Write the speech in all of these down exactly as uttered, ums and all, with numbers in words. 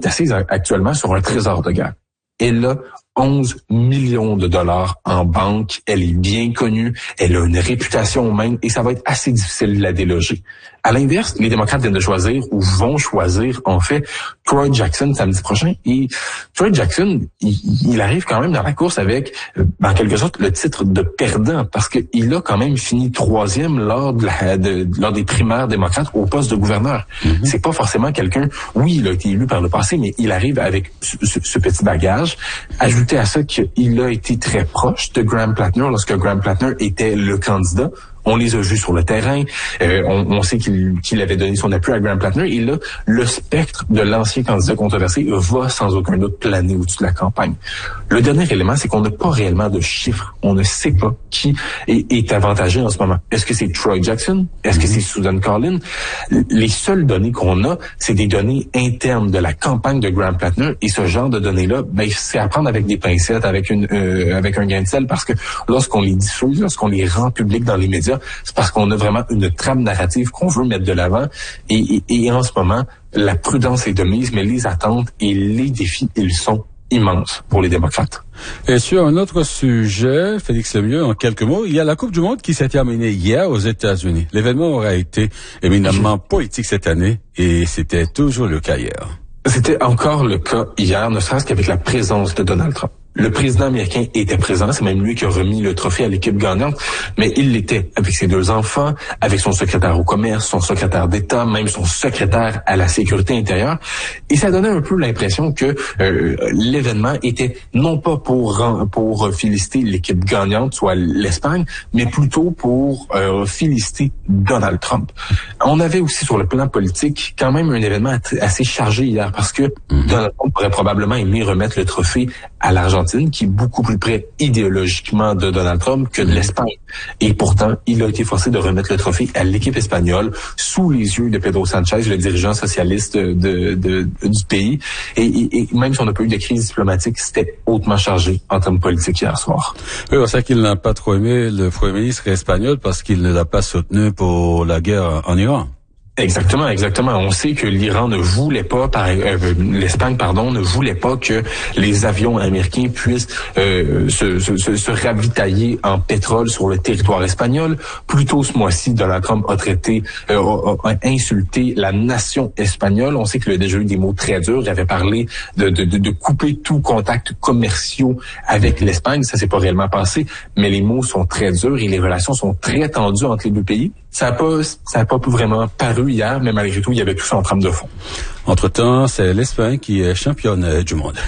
assise actuellement sur un trésor de guerre. Elle a onze millions de dollars en banque. Elle est bien connue. Elle a une réputation même et ça va être assez difficile de la déloger. À l'inverse, les démocrates viennent de choisir ou vont choisir, en fait, Troy Jackson samedi prochain. Et Troy Jackson, il, il arrive quand même dans la course avec, en quelque sorte, le titre de perdant parce qu'il a quand même fini troisième lors de la, de, lors des primaires démocrates au poste de gouverneur. Mm-hmm. C'est pas forcément quelqu'un, oui, il a été élu par le passé, mais il arrive avec ce, ce, ce petit bagage. Ajoutez à ça qu'il a été très proche de Graham Plattner lorsque Graham Plattner était le candidat. On les a vus sur le terrain. Euh, on, on sait qu'il, qu'il avait donné son appui à Graham Plattner. Et là, le spectre de l'ancien candidat controversé va sans aucun doute planer au-dessus de la campagne. Le dernier élément, c'est qu'on n'a pas réellement de chiffres. On ne sait pas qui est, est avantagé en ce moment. Est-ce que c'est Troy Jackson? Est-ce que c'est Susan Collins? Les seules données qu'on a, c'est des données internes de la campagne de Graham Plattner. Et ce genre de données-là, ben, c'est à prendre avec des pincettes, avec une, euh, avec un grain de sel, parce que lorsqu'on les diffuse, lorsqu'on les rend publics dans les médias, c'est parce qu'on a vraiment une trame narrative qu'on veut mettre de l'avant. Et, et, et en ce moment, la prudence est de mise, mais les attentes et les défis, ils sont immenses pour les démocrates. Et sur un autre sujet, Félix Lemieux, en quelques mots, il y a la Coupe du Monde qui s'est terminée hier aux États-Unis. L'événement aura été éminemment politique cette année et c'était toujours le cas hier. C'était encore le cas hier, ne serait-ce qu'avec la présence de Donald Trump. Le président américain était présent, c'est même lui qui a remis le trophée à l'équipe gagnante, mais il l'était avec ses deux enfants, avec son secrétaire au commerce, son secrétaire d'État, même son secrétaire à la sécurité intérieure. Et ça donnait un peu l'impression que euh, l'événement était non pas pour pour féliciter l'équipe gagnante, soit l'Espagne, mais plutôt pour euh, féliciter Donald Trump. On avait aussi sur le plan politique quand même un événement assez chargé hier parce que mm-hmm. Donald Trump aurait probablement aimé remettre le trophée à l'Argentine, qui est beaucoup plus près idéologiquement de Donald Trump que de l'Espagne. Et pourtant, il a été forcé de remettre le trophée à l'équipe espagnole sous les yeux de Pedro Sanchez, le dirigeant socialiste de, de, du pays. Et, et, et même si on n'a pas eu de crise diplomatique, c'était hautement chargé en termes politiques hier soir. Oui, on sait qu'il n'a pas trop aimé le Premier ministre espagnol parce qu'il ne l'a pas soutenu pour la guerre en Iran. Exactement, exactement. On sait que l'Iran ne voulait pas, par, euh, l'Espagne, pardon, ne voulait pas que les avions américains puissent euh, se, se, se ravitailler en pétrole sur le territoire espagnol. Plus tôt ce mois-ci, Donald Trump a traité, euh, a, a insulté la nation espagnole. On sait qu'il a déjà eu des mots très durs. Il avait parlé de, de, de, de couper tout contact commerciaux avec l'Espagne. Ça s'est pas réellement passé, mais les mots sont très durs et les relations sont très tendues entre les deux pays. Ça n'a pas, ça a pas vraiment paru hier, mais malgré tout, il y avait tout ça en trame de fond. Entre-temps, c'est l'Espagne qui est championne du monde.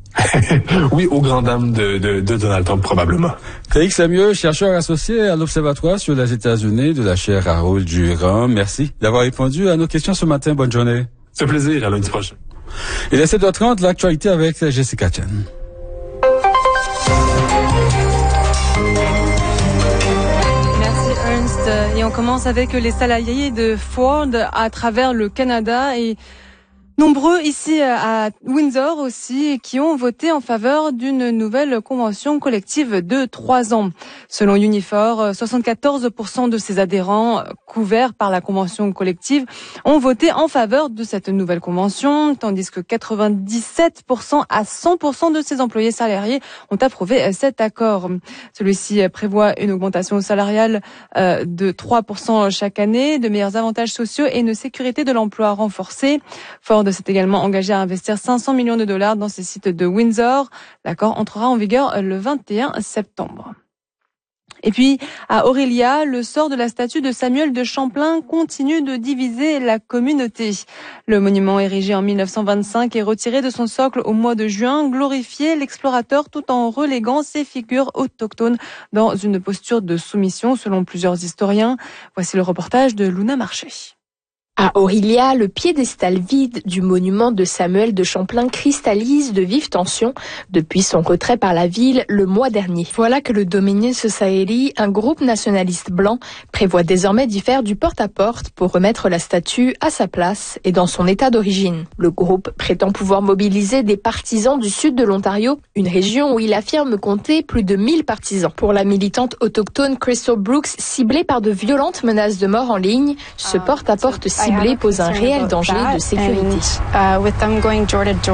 Oui, aux grandes dames de, de, de Donald Trump, probablement. Félix Lemieux, chercheur associé à l'Observatoire sur les États-Unis de la chaire Harold Durand. Merci d'avoir répondu à nos questions ce matin. Bonne journée. C'est un plaisir. À lundi prochain. Il est sept heures trente, l'actualité avec Jessica Chen. Et on commence avec les salariés de Ford à travers le Canada et nombreux ici à Windsor aussi qui ont voté en faveur d'une nouvelle convention collective de trois ans. Selon Unifor, soixante-quatorze pour cent de ses adhérents couverts par la convention collective ont voté en faveur de cette nouvelle convention, tandis que quatre-vingt-dix-sept pour cent à cent pour cent de ses employés salariés ont approuvé cet accord. Celui-ci prévoit une augmentation salariale de trois pour cent chaque année, de meilleurs avantages sociaux et une sécurité de l'emploi renforcée. Ford s'est également engagé à investir cinq cents millions de dollars dans ses sites de Windsor. L'accord entrera en vigueur le vingt et un septembre. Et puis, à Orillia, le sort de la statue de Samuel de Champlain continue de diviser la communauté. Le monument érigé en mille neuf cent vingt-cinq et retiré de son socle au mois de juin glorifiait l'explorateur tout en reléguant ses figures autochtones dans une posture de soumission selon plusieurs historiens. Voici le reportage de Luna Marché. À Orillia, le piédestal vide du monument de Samuel de Champlain cristallise de vives tensions depuis son retrait par la ville le mois dernier. Voilà que le Dominion Society, un groupe nationaliste blanc, prévoit désormais d'y faire du porte-à-porte pour remettre la statue à sa place et dans son état d'origine. Le groupe prétend pouvoir mobiliser des partisans du sud de l'Ontario, une région où il affirme compter plus de mille partisans. Pour la militante autochtone Crystal Brooks, ciblée par de violentes menaces de mort en ligne, ce porte-à-porte ciblé pose un réel danger de sécurité.